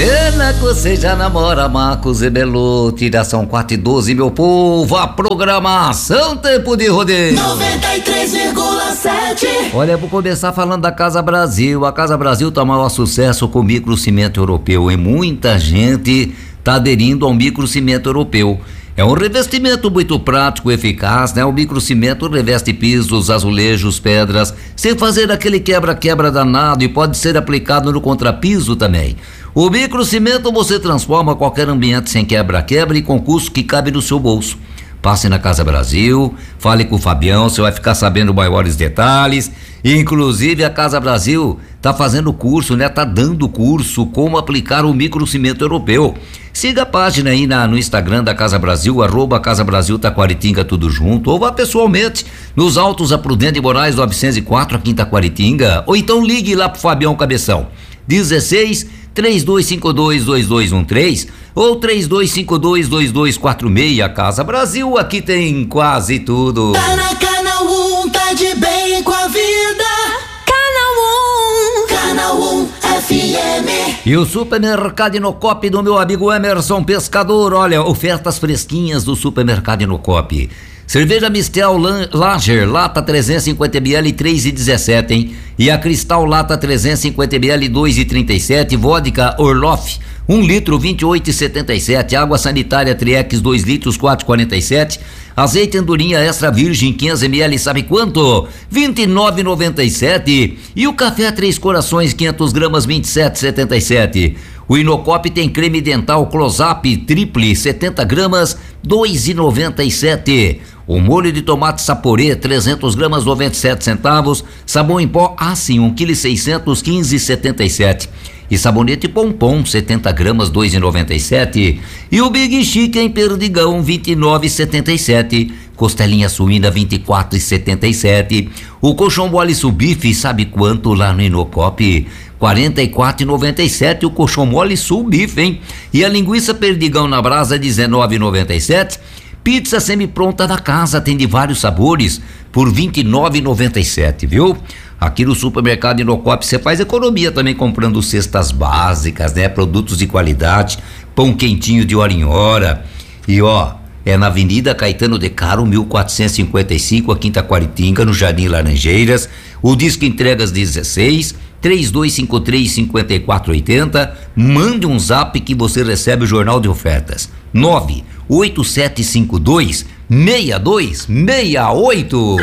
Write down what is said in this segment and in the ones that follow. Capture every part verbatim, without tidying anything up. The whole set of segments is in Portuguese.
Pena que você já namora Marcos e Belotti, tiração quatro e doze, meu povo, a programação Tempo de Rodeio noventa e três vírgula sete. Olha, vou começar falando da Casa Brasil. A Casa Brasil tá maior sucesso com o microcimento europeu e muita gente tá aderindo ao microcimento europeu. É um revestimento muito prático e eficaz, né? O microcimento reveste pisos, azulejos, pedras, sem fazer aquele quebra-quebra danado, e pode ser aplicado no contrapiso também. O microcimento você transforma qualquer ambiente sem quebra-quebra e com custo que cabe no seu bolso. Passe na Casa Brasil, fale com o Fabião, você vai ficar sabendo maiores detalhes. Inclusive a Casa Brasil tá fazendo curso, né? Tá dando curso como aplicar o microcimento europeu. Siga a página aí na, no Instagram da Casa Brasil, arroba Casa Brasil Taquaritinga, tudo junto, ou vá pessoalmente nos Altos da Prudente de Moraes novecentos e quatro aqui em Taquaritinga, ou então ligue lá pro Fabião Cabeção, dezesseis, três dois cinco dois, dois dois um três ou três dois cinco dois, dois dois quatro seis. Casa Brasil, aqui tem quase tudo. Tá na Canal um, tá de bem com a vida. Canal um, Canal um F M. E o Supermercado Inocop do meu amigo Emerson Pescador, olha, ofertas fresquinhas do Supermercado Inocop. Cerveja Mistel Lager, lata trezentos e cinquenta mililitros, três e dezessete, hein? E a Cristal lata trezentos e cinquenta mililitros, dois e trinta e sete. Vodka Orloff, um litro, vinte e oito e setenta e sete. Água sanitária Triex, dois litros, quatro e quarenta e sete. Azeite Andorinha Extra Virgem, quinhentos mililitros, sabe quanto? vinte e nove e noventa e sete. E o café Três Corações, quinhentas gramas, vinte e sete e setenta e sete. O Inocop tem creme dental Close-Up Triple, setenta gramas, dois e noventa e sete. O molho de tomate Saporê, trezentas gramas, noventa e sete centavos. Sabão em pó Assim, um quilo e seiscentos, quinze e setenta e sete. E sabonete Pompom, setenta gramas, dois e noventa e sete. E o Big Chic em Perdigão, vinte e nove e setenta e sete. Costelinha suína, vinte e quatro e setenta e sete. O colchão mole Subife, sabe quanto lá no Inocop? quarenta e quatro e noventa e sete. O colchão mole Subife, hein? E a linguiça Perdigão na brasa, dezenove e noventa e sete. Pizza semi-pronta da casa, tem de vários sabores, por vinte e nove e noventa e sete, viu? Aqui no Supermercado Inocop você faz economia também comprando cestas básicas, né? Produtos de qualidade, pão quentinho de hora em hora. E ó, é na Avenida Caetano de Caro, mil quatrocentos e cinquenta e cinco, aqui em Taquaritinga, no Jardim Laranjeiras. O disco entregas dezesseis, três dois cinco três, cinco quatro oito zero. Mande um zap que você recebe o jornal de ofertas. nove oito sete cinco dois, seis dois seis oito.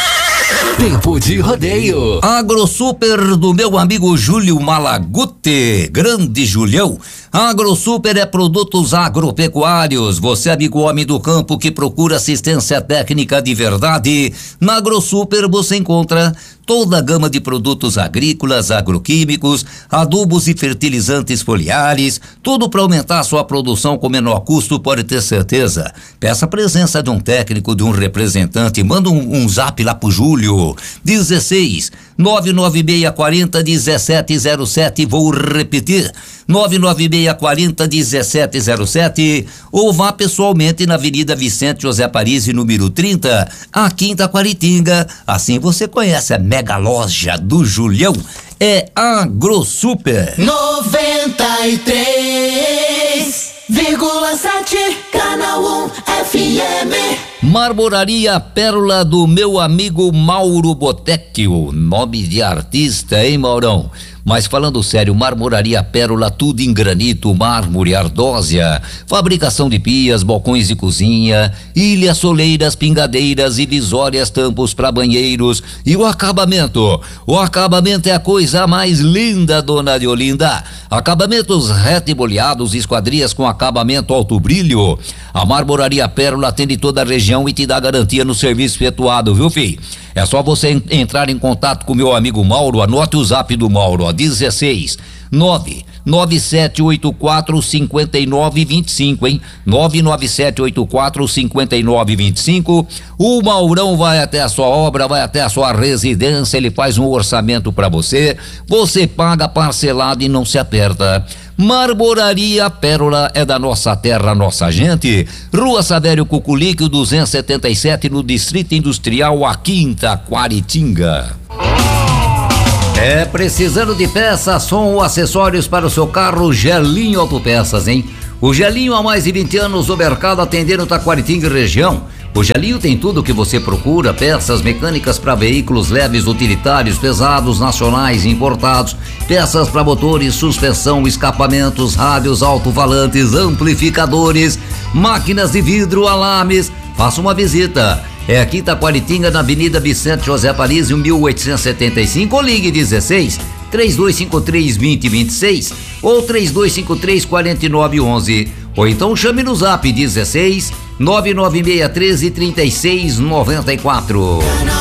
Tempo de rodeio. AgroSuper do meu amigo Júlio Malaguti, grande Julião. AgroSuper é produtos agropecuários. Você, amigo homem do campo que procura assistência técnica de verdade, na AgroSuper você encontra toda a gama de produtos agrícolas, agroquímicos, adubos e fertilizantes foliares, tudo para aumentar a sua produção com menor custo, pode ter certeza. Peça a presença de um técnico, de um representante, manda um, um zap lá pro Júlio, dezesseis, nove nove seis quatro zero, um sete zero sete, vou repetir, nove nove seis quatro zero, um sete zero sete, ou vá pessoalmente na Avenida Vicente José Paris, número trinta, aqui em Taquaritinga. Assim você conhece a mega loja do Julião, é AgroSuper. noventa e três vírgula sete, Canal um F M. Marmoraria Pérola do meu amigo Mauro Botecchio, nome de artista, hein, Maurão? Mas falando sério, Marmoraria Pérola, tudo em granito, mármore, ardósia, fabricação de pias, balcões de cozinha, ilhas, soleiras, pingadeiras e visórias, tampos para banheiros. E o acabamento? O acabamento é a coisa mais linda, dona Deolinda. Acabamentos retiboleados, esquadrias com acabamento alto brilho. A Marmoraria Pérola atende toda a região e te dá garantia no serviço efetuado, viu, filho? É só você entrar em contato com meu amigo Mauro, anote o zap do Mauro, ó, dezesseis, nove nove sete oito quatro, cinco nove dois cinco, hein? nove nove sete oito quatro, cinco nove dois cinco. O Maurão vai até a sua obra, vai até a sua residência, ele faz um orçamento para você, você paga parcelado e não se aperta. Marmoraria Pérola é da nossa terra, nossa gente. Rua Savério Cuculique, duzentos e setenta e sete, no Distrito Industrial, aqui em Taquaritinga. É, precisando de peças, som ou acessórios para o seu carro, Gelinho Autopeças, hein? O Gelinho há mais de vinte anos no mercado, atendendo Taquaritinga e região. O Gelinho tem tudo o que você procura: peças mecânicas para veículos leves, utilitários, pesados, nacionais e importados, peças para motores, suspensão, escapamentos, rádios, alto-falantes, amplificadores, máquinas de vidro, alarmes. Faça uma visita. É aqui Taquaritinga, na Avenida Vicente José Aparicio, mil oitocentos e setenta e cinco, ou ligue dezesseis, três dois cinco três, dois zero dois seis ou três dois cinco três, quatro nove um um, ou então chame no zap dezesseis, nove nove seis um três, três seis nove quatro.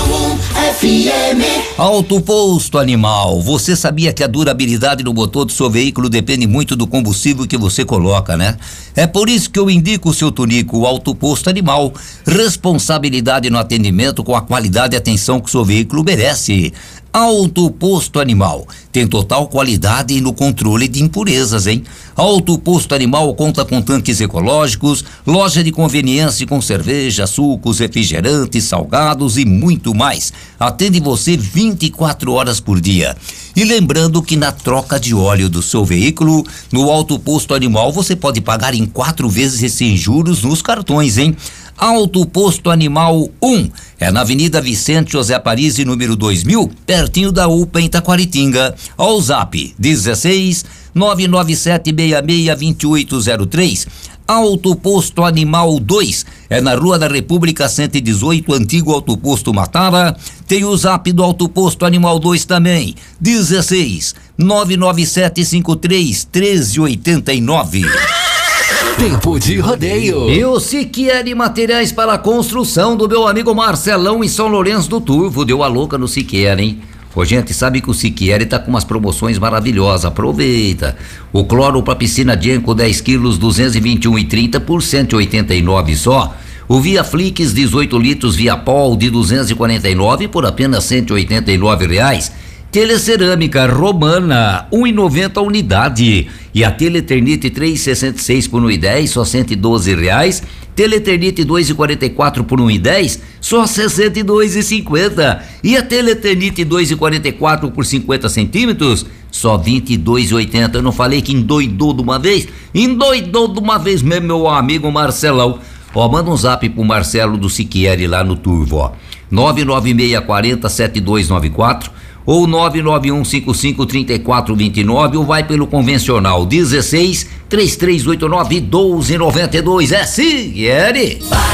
F M. Auto Posto Animal. Você sabia que a durabilidade do motor do seu veículo depende muito do combustível que você coloca, né? É por isso que eu indico o seu Tunico, o Auto Posto Animal. Responsabilidade no atendimento com a qualidade e atenção que o seu veículo merece. Auto Posto Animal tem total qualidade no controle de impurezas, hein? Auto Posto Animal conta com tanques ecológicos, loja de conveniência com cerveja, sucos, refrigerantes, salgados e muito mais. Atende você vinte e quatro horas por dia. E lembrando que na troca de óleo do seu veículo, no Auto Posto Animal, você pode pagar em quatro vezes sem juros nos cartões, hein? Auto Posto Animal um, é na Avenida Vicente José Aparicio, número dois mil, pertinho da U P A em Taquaritinga. Ao zap dezesseis, nove nove sete seis seis, dois oito zero três. Auto Posto Animal dois, é na Rua da República cento e dezoito, antigo Auto Posto Matara. Tem o zap do Auto Posto Animal dois também, dezesseis, nove nove sete cinco três, um três oito nove. Tempo de rodeio. E o Siquieri Materiais para a Construção, do meu amigo Marcelão em São Lourenço do Turvo. Deu a louca no Siquieri, hein? Ô, gente, sabe que o Siquieri tá com umas promoções maravilhosas, aproveita. O cloro para piscina Genco dez quilos, duzentos e vinte e um reais e trinta por cento e oitenta e nove só. O Via Flix dezoito litros Via Pol de duzentos e quarenta e nove por apenas cento e oitenta e nove reais. Telecerâmica Romana, um real e noventa centavos a unidade. E a Teleternite três reais e sessenta e seis por um real e dez, só cento e doze reais. Teleternite dois reais e quarenta e quatro por um real e dez, só sessenta e dois reais e cinquenta. E a Teleternite dois reais e quarenta e quatro por cinquenta centímetros, só vinte e dois reais e oitenta. Eu não falei que endoidou de uma vez? Endoidou de uma vez mesmo, meu amigo Marcelão. Ó, manda um zap pro Marcelo do Siquieri lá no Turvo, ó. nove nove seis quatro zero, sete dois nove quatro ou nove nove um cinco cinco, três quatro dois nove, ou vai pelo convencional dezesseis, três três oito nove, doze noventa e dois. É Siquieri.